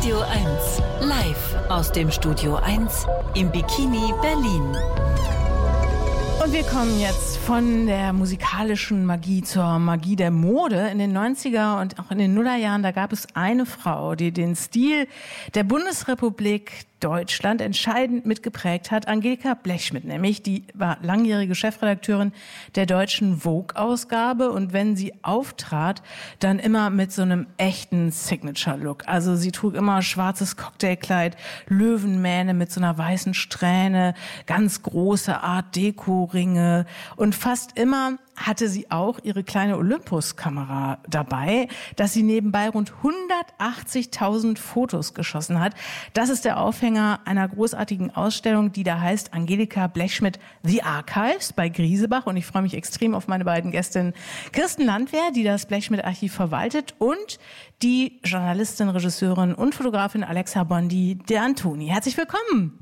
Radio 1, live aus dem Studio 1 im Bikini Berlin. Und wir kommen jetzt von der musikalischen Magie zur Magie der Mode. In den 90er und auch in den Nullerjahren, da gab es eine Frau, die den Stil der Bundesrepublik Deutschland entscheidend mitgeprägt hat. Angelika Blechschmidt nämlich, die war langjährige Chefredakteurin der deutschen Vogue-Ausgabe und wenn sie auftrat, dann immer mit so einem echten Signature-Look. Also sie trug immer schwarzes Cocktailkleid, Löwenmähne mit so einer weißen Strähne, ganz große Art-Deko-Ringe und fast immer hatte sie auch ihre kleine Olympus-Kamera dabei, dass sie nebenbei rund 180.000 Fotos geschossen hat. Das ist der Aufhänger einer großartigen Ausstellung, die da heißt Angelika Blechschmidt The Archives bei Griesebach. Und ich freue mich extrem auf meine beiden Gästinnen Kirsten Landwehr, die das Blechschmidt-Archiv verwaltet, und die Journalistin, Regisseurin und Fotografin Alexa Bondi de Antoni. Herzlich willkommen.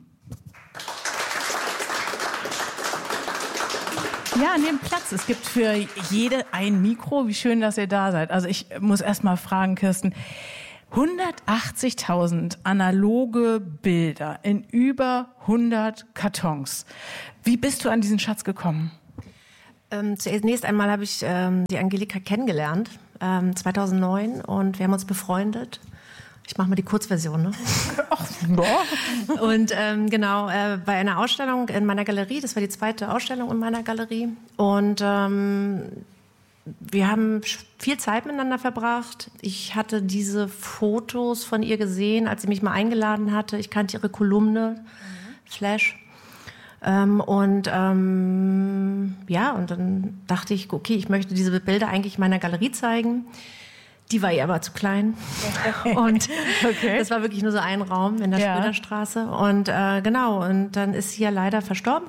Ja, nehmt Platz. Es gibt für jede ein Mikro. Wie schön, dass ihr da seid. Also ich muss erst mal fragen, Kirsten, 180.000 analoge Bilder in über 100 Kartons. Wie bist du an diesen Schatz gekommen? Zunächst einmal habe ich die Angelika kennengelernt, 2009, und wir haben uns befreundet. Ich mache mal die Kurzversion, ne? Ach, ja. Und genau, bei einer Ausstellung in meiner Galerie, das war die zweite Ausstellung in meiner Galerie. Und wir haben viel Zeit miteinander verbracht. Ich hatte diese Fotos von ihr gesehen, als sie mich mal eingeladen hatte. Ich kannte ihre Kolumne, Flash. Ja, und dann dachte ich, okay, ich möchte diese Bilder eigentlich meiner Galerie zeigen. Die war ihr aber zu klein. Und das war wirklich nur so ein Raum in der Schröderstraße. Und genau, und dann ist sie ja leider verstorben,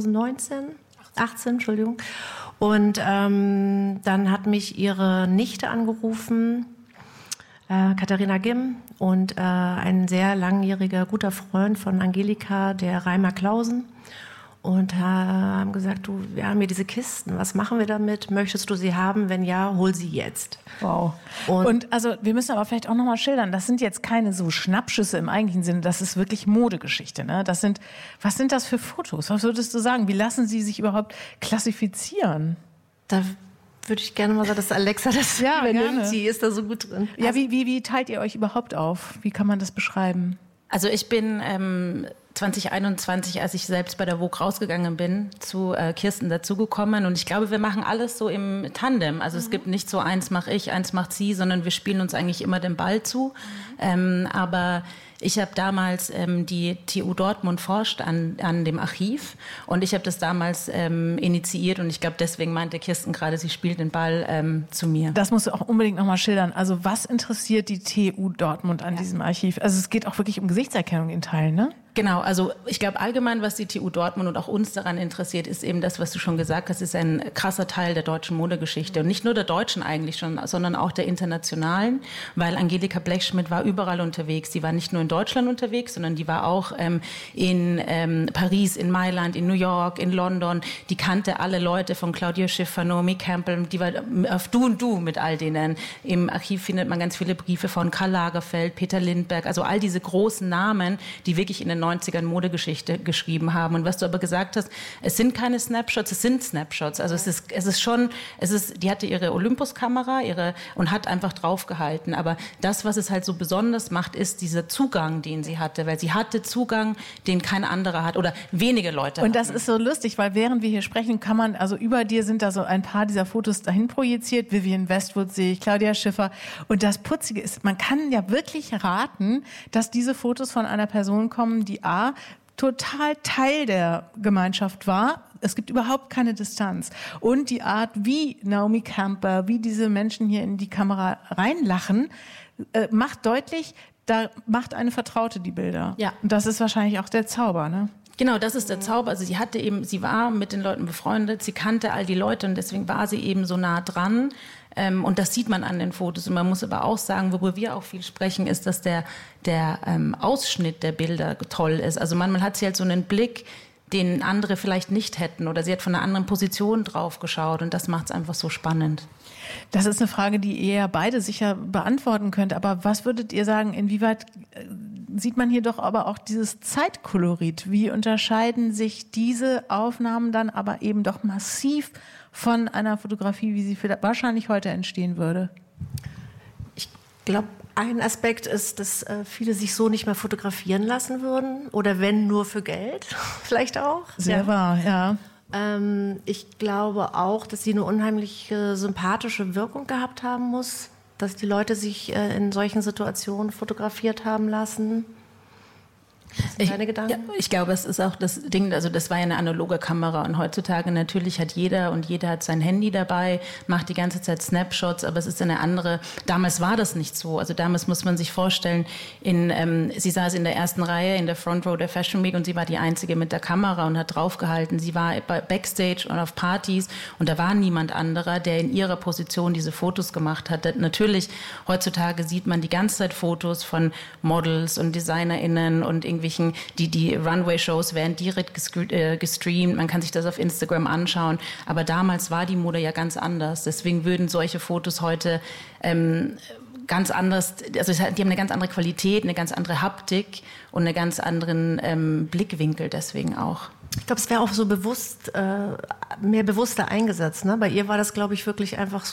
18, Entschuldigung. Und dann hat mich ihre Nichte angerufen, Katharina Gimm, und ein sehr langjähriger guter Freund von Angelika, der Reimer Clausen. Und haben gesagt, du, wir haben hier diese Kisten, was machen wir damit? Möchtest du sie haben? Wenn ja, hol sie jetzt. Wow. Und also wir müssen aber vielleicht auch nochmal schildern, das sind jetzt keine so Schnappschüsse im eigentlichen Sinne, das ist wirklich Modegeschichte, ne? Was sind das für Fotos? Was würdest du sagen? Wie lassen sie sich überhaupt klassifizieren? Da würde ich gerne mal sagen, dass Alexa das übernimmt. Sie ist da so gut drin. Ja, wie teilt ihr euch überhaupt auf? Wie kann man das beschreiben? Also ich bin 2021, als ich selbst bei der Vogue rausgegangen bin, zu Kirsten dazugekommen. Und ich glaube, wir machen alles so im Tandem. Also es gibt nicht so eins mache ich, eins macht sie, sondern wir spielen uns eigentlich immer den Ball zu. Aber ich habe damals die TU Dortmund forscht an dem Archiv und ich habe das damals initiiert und ich glaube, deswegen meinte Kirsten gerade, sie spielt den Ball zu mir. Das musst du auch unbedingt nochmal schildern. Also was interessiert die TU Dortmund an diesem Archiv? Also es geht auch wirklich um Gesichtserkennung in Teilen, ne? Genau, also ich glaube allgemein, was die TU Dortmund und auch uns daran interessiert, ist eben das, was du schon gesagt hast, ist ein krasser Teil der deutschen Modegeschichte. Und nicht nur der deutschen eigentlich schon, sondern auch der internationalen, weil Angelika Blechschmidt war überall unterwegs. Die war nicht nur in Deutschland unterwegs, sondern die war auch in Paris, in Mailand, in New York, in London. Die kannte alle Leute von Claudia Schiffer, Naomi Campbell, die war auf Du und Du mit all denen. Im Archiv findet man ganz viele Briefe von Karl Lagerfeld, Peter Lindbergh, also all diese großen Namen, die wirklich in den 90ern Modegeschichte geschrieben haben. Und was du aber gesagt hast, es sind keine Snapshots, es sind Snapshots. Also es ist schon, die hatte ihre Olympus-Kamera und hat einfach draufgehalten. Aber das, was es halt so besonders macht, ist dieser Zugang, den sie hatte. Weil sie hatte Zugang, den kein anderer hat oder wenige Leute Und das ist so lustig, weil während wir hier sprechen, also über dir sind da so ein paar dieser Fotos dahin projiziert. Vivienne Westwood sehe ich, Claudia Schiffer. Und das Putzige ist, man kann ja wirklich raten, dass diese Fotos von einer Person kommen, die total Teil der Gemeinschaft war. Es gibt überhaupt keine Distanz. Und die Art, wie Naomi Campbell, wie diese Menschen hier in die Kamera reinlachen, macht deutlich, da macht eine Vertraute die Bilder. Ja. Und das ist wahrscheinlich auch der Zauber, ne? Genau, das ist der Zauber. Also sie war mit den Leuten befreundet, sie kannte all die Leute und deswegen war sie eben so nah dran. Und das sieht man an den Fotos. Und man muss aber auch sagen, worüber wir auch viel sprechen, ist, dass der Ausschnitt der Bilder toll ist. Also manchmal hat sie halt so einen Blick, den andere vielleicht nicht hätten. Oder sie hat von einer anderen Position drauf geschaut. Und das macht es einfach so spannend. Das ist eine Frage, die ihr ja beide sicher beantworten könnt. Aber was würdet ihr sagen, inwieweit sieht man hier doch aber auch dieses Zeitkolorit? Wie unterscheiden sich diese Aufnahmen dann aber eben doch massiv von einer Fotografie, wie sie wahrscheinlich heute entstehen würde? Ich glaube, ein Aspekt ist, dass viele sich so nicht mehr fotografieren lassen würden. Oder wenn, nur für Geld, vielleicht auch. Sehr wahr, ja. Ich glaube auch, dass sie eine unheimlich sympathische Wirkung gehabt haben muss, dass die Leute sich in solchen Situationen fotografiert haben lassen. Was sind deine Gedanken? Ja, ich glaube, es ist auch das Ding, also das war ja eine analoge Kamera und heutzutage natürlich hat jeder hat sein Handy dabei, macht die ganze Zeit Snapshots, aber es ist eine andere, damals war das nicht so, also damals muss man sich vorstellen, sie saß in der ersten Reihe, in der Front Row der Fashion Week und sie war die Einzige mit der Kamera und hat draufgehalten, sie war Backstage und auf Partys und da war niemand anderer, der in ihrer Position diese Fotos gemacht hat. Natürlich, heutzutage sieht man die ganze Zeit Fotos von Models und DesignerInnen und irgendwelchen, die Runway-Shows werden direkt gestreamt, man kann sich das auf Instagram anschauen, aber damals war die Mode ja ganz anders, deswegen würden solche Fotos heute ganz anders, also die haben eine ganz andere Qualität, eine ganz andere Haptik und einen ganz anderen Blickwinkel deswegen auch. Ich glaube, es wäre auch so mehr bewusster eingesetzt. Ne? Bei ihr war das, glaube ich, wirklich einfach